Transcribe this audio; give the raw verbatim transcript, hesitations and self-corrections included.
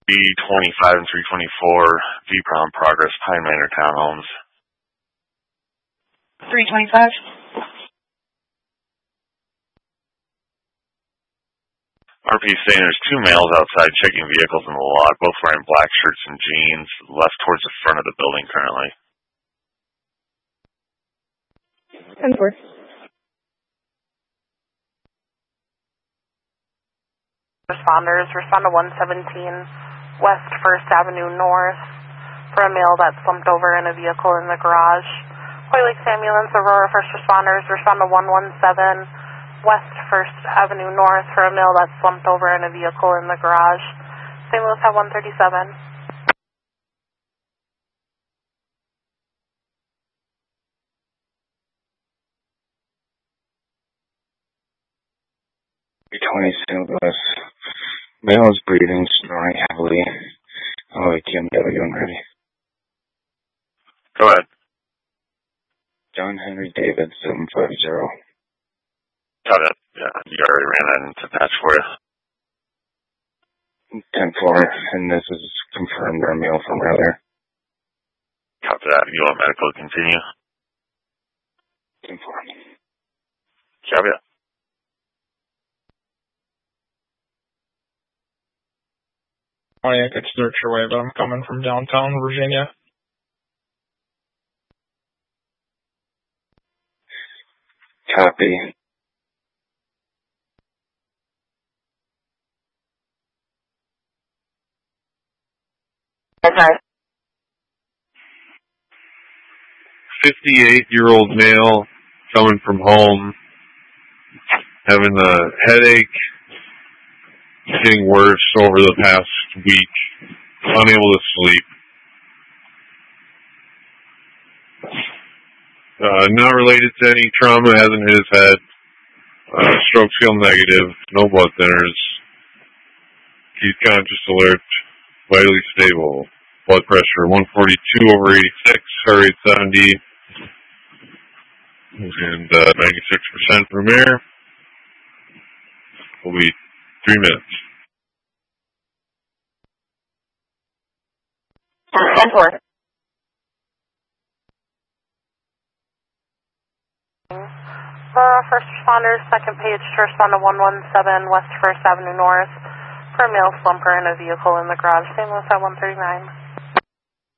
B twenty-five and three twenty-four, V-Prom Progress, Pine Manor Townhomes. three twenty-five. R P saying there's two males outside checking vehicles in the lot, both wearing black shirts and jeans, left towards the front of the building currently. ten four. Responders, respond to one seventeen West First Avenue North for a male that slumped over in a vehicle in the garage. Hoy Lakes Ambulance, Aurora First Responders, respond to one one seven West First Avenue North for a male that slumped over in a vehicle in the garage. Saint Louis at one thirty-seven. B twenty Saint Louis. Male is breathing, snoring heavily. Oh, I can't get it. I'm ready. Go ahead. John Henry David, seven five zero. Got it. Yeah, you already ran that into patch for you. ten four, and this is confirmed our mail from earlier. Copy that. You want medical to continue? ten four. Copy that. I could search your way, but I'm coming from downtown Virginia. Copy. Okay. fifty-eight-year-old male coming from home, having a headache, getting worse over the past week, unable to sleep. Uh, not related to any trauma, hasn't hit his head. Uh, strokes feel negative, no blood thinners. He's conscious, alert, vitally stable. Blood pressure one forty-two over eighty-six, heart rate seventy, and uh, ninety-six percent room air. Will be three minutes. ten four. Uh, first responders, second page, to respond to one one seven West First Avenue North for a male slumper in a vehicle in the garage. Saint Louis at one thirty-nine.